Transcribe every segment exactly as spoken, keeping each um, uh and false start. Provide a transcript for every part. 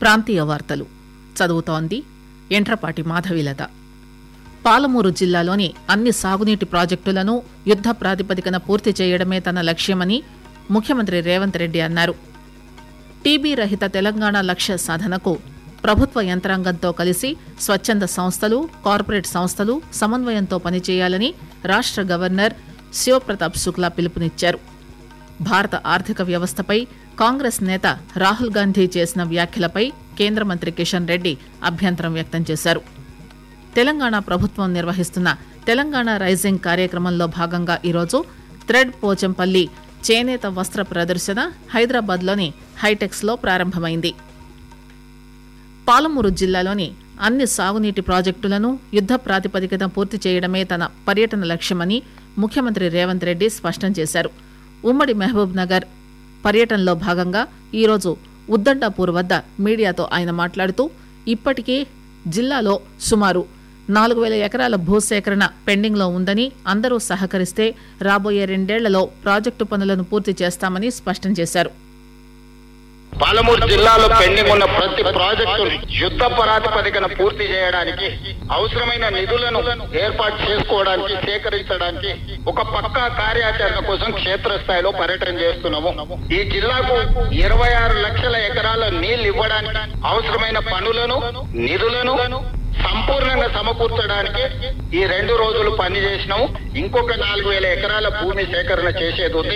ప్రాంతీయ వార్తలు చదువుతోంది ఎంట్రపాటి మాధవీలత. పాలమూరు జిల్లాలోని అన్ని సాగునీటి ప్రాజెక్టులను యుద్ద ప్రాతిపదికన పూర్తి చేయడమే తన లక్ష్యమని ముఖ్యమంత్రి రేవంత్ రెడ్డి అన్నారు. టీబీ రహిత తెలంగాణ లక్ష్య సాధనకు ప్రభుత్వ యంత్రాంగంతో కలిసి స్వచ్ఛంద సంస్థలు, కార్పొరేట్ సంస్థలు సమన్వయంతో పనిచేయాలని రాష్ట గవర్నర్ శివప్రతాప్ శుక్లా పిలుపునిచ్చారు. భారత ఆర్థిక వ్యవస్థపై కాంగ్రెస్ నేత రాహుల్ గాంధీ చేసిన వ్యాఖ్యలపై కేంద్ర మంత్రి కిషన్ రెడ్డి అభ్యంతరం వ్యక్తం చేశారు. తెలంగాణ ప్రభుత్వం నిర్వహిస్తున్న తెలంగాణ రైజింగ్ కార్యక్రమంలో భాగంగా ఈరోజు థ్రెడ్ పోచంపల్లి చేనేత వస్త్ర ప్రదర్శన హైదరాబాద్లోని హైటెక్స్ లో ప్రారంభమైంది. పాలమూరు జిల్లాలోని అన్ని సాగునీటి ప్రాజెక్టులను యుద్ద ప్రాతిపదికన పూర్తి చేయడమే తన పర్యటన లక్ష్యమని ముఖ్యమంత్రి రేవంత్ రెడ్డి స్పష్టం చేశారు. ఉమ్మడి మహబూబ్ నగర్ పర్యటనలో భాగంగా ఈరోజు ఉద్దండాపూర్ వద్ద మీడియాతో ఆయన మాట్లాడుతూ ఇప్పటికే జిల్లాలో సుమారు నాలుగు వేల ఎకరాల భూసేకరణ పెండింగ్ లో ఉందని, అందరూ సహకరిస్తే రాబోయే రెండేళ్లలో ప్రాజెక్టు పనులను పూర్తి చేస్తామని స్పష్టం చేశారు. పాలమూరు జిల్లాలో పెండింగ్ ఉన్న ప్రతి ప్రాజెక్టు యుద్ధ ప్రాతిపదికన పూర్తి చేయడానికి అవసరమైన నిధులను ఏర్పాటు చేసుకోవడానికి, సేకరించడానికి ఒక పక్కా కార్యాచరణ కోసం క్షేత్రస్థాయిలో పర్యటన చేస్తున్నాము. ఈ జిల్లాకు ఇరవై ఆరు లక్షల ఎకరాల నీళ్లు ఇవ్వడానికి అవసరమైన పనులను, నిధులను సంపూర్ణంగా సమకూర్చడానికి ఈ రెండు రోజులు పనిచేసినాము. ఇంకొక నాలుగు వేల ఎకరాల భూమి సేకరణ చేసేది ఉంది.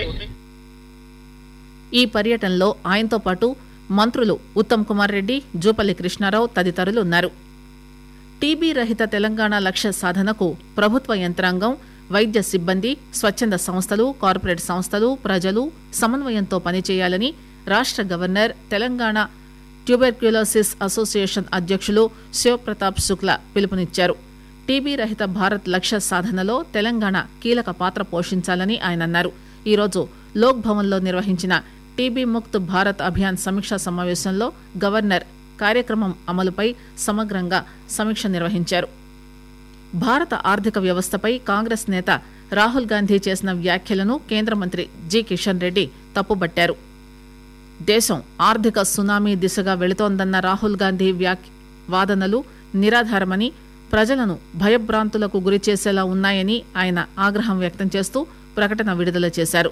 ఈ పర్యటనలో ఆయనతో పాటు మంత్రులు ఉత్తమ్ కుమార్ రెడ్డి, జూపల్లి కృష్ణారావు తదితరులు ఉన్నారు. టీబీ రహిత తెలంగాణ లక్ష్య సాధనకు ప్రభుత్వ యంత్రాంగం, వైద్య సిబ్బంది, స్వచ్ఛంద సంస్థలు, కార్పొరేట్ సంస్థలు, ప్రజలు సమన్వయంతో పనిచేయాలని రాష్ట గవర్నర్, తెలంగాణ ట్యూబెర్క్యులోసిస్ అసోసియేషన్ అధ్యక్షులు శివప్రతాప్ శుక్లా పిలుపునిచ్చారు. టీబీ రహిత భారత్ లక్ష్య సాధనలో తెలంగాణ కీలక పాత్ర పోషించాలని ఆయన అన్నారు. ఈరోజు లోక్ భవన్ లో నిర్వహించిన టీబీ ముక్త్ భారత్ అభియాన్ సమీక్షా సమావేశంలో గవర్నర్ కార్యక్రమం అమలుపై సమగ్రంగా సమీక్ష నిర్వహించారు. భారత ఆర్థిక వ్యవస్థపై కాంగ్రెస్ నేత రాహుల్ గాంధీ చేసిన వ్యాఖ్యలను కేంద్ర మంత్రి జి కిషన్ రెడ్డి తప్పుబట్టారు. దేశం ఆర్థిక సునామీ దిశగా వెళుతోందన్న రాహుల్ గాంధీ వాదనలు నిరాధారమని, ప్రజలను భయభ్రాంతులకు గురిచేసేలా ఉన్నాయని ఆయన ఆగ్రహం వ్యక్తం చేస్తూ ప్రకటన విడుదల చేశారు.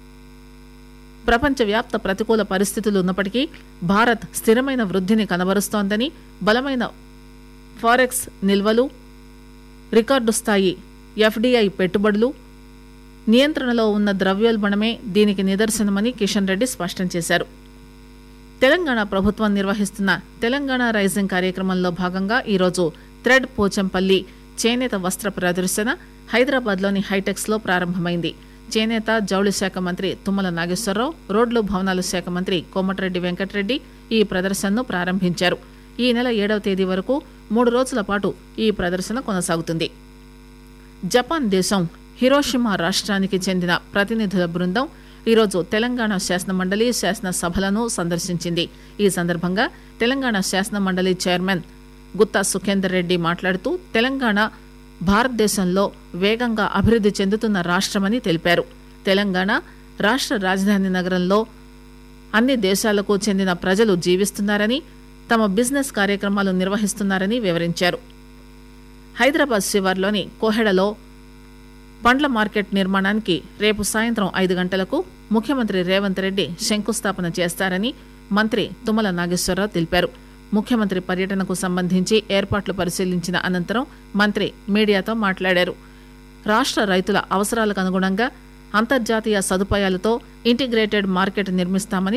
ప్రపంచవ్యాప్త ప్రతికూల పరిస్థితులు ఉన్నప్పటికీ భారత్ స్థిరమైన వృద్ధిని కనబరుస్తోందని, బలమైన ఫారెక్స్ నిల్వలు, రికార్డు స్థాయి ఎఫ్డీఐ పెట్టుబడులు, నియంత్రణలో ఉన్న ద్రవ్యోల్బణమే దీనికి నిదర్శనమని కిషన్ రెడ్డి స్పష్టం చేశారు. తెలంగాణ ప్రభుత్వం నిర్వహిస్తున్న తెలంగాణ రైజింగ్ కార్యక్రమంలో భాగంగా ఈరోజు థ్రెడ్ పోచంపల్లి చేనేత వస్త్ర ప్రదర్శన హైదరాబాద్లోని హైటెక్స్ లో ప్రారంభమైంది. చేనేత, జౌళి శాఖ మంత్రి తుమ్మల నాగేశ్వరరావు, రోడ్లు భవనాల శాఖ మంత్రి కోమటిరెడ్డి వెంకటరెడ్డి ఈ ప్రదర్శనను ప్రారంభించారు. ఈ నెల ఏడవ తేదీ వరకు మూడు రోజుల పాటు ఈ ప్రదర్శన కొనసాగుతుంది. జపాన్ దేశం హిరోషిమా రాష్ట్రానికి చెందిన ప్రతినిధుల బృందం ఈరోజు తెలంగాణ శాసనమండలి, శాసనసభలను సందర్శించింది. ఈ సందర్భంగా తెలంగాణ శాసనమండలి చైర్మన్ గుత్తా సుఖేందర్ రెడ్డి మాట్లాడుతూ తెలంగాణ భారతదేశంలో వేగంగా అభివృద్ది చెందుతున్న రాష్టమని తెలిపారు. తెలంగాణ రాష్ట్ర రాజధాని నగరంలో అన్ని దేశాలకు చెందిన ప్రజలు జీవిస్తున్నారని, తమ బిజినెస్ కార్యక్రమాలు నిర్వహిస్తున్నారని వివరించారు. హైదరాబాద్ శివార్లోని కోహెడలో పండ్ల మార్కెట్ నిర్మాణానికి రేపు సాయంత్రం ఐదు గంటలకు ముఖ్యమంత్రి రేవంత్ రెడ్డి శంకుస్థాపన చేస్తారని మంత్రి తుమ్మల నాగేశ్వరరావు తెలిపారు. ముఖ్యమంత్రి పర్యటనకు సంబంధించి ఏర్పాట్లు పరిశీలించిన అనంతరం మంత్రి మీడియాతో మాట్లాడారు. రాష్ట్ర రైతుల అవసరాలకు అనుగుణంగా అంతర్జాతీయ సదుపాయాలతో ఇంటిగ్రేటెడ్ మార్కెట్ నిర్మిస్తామని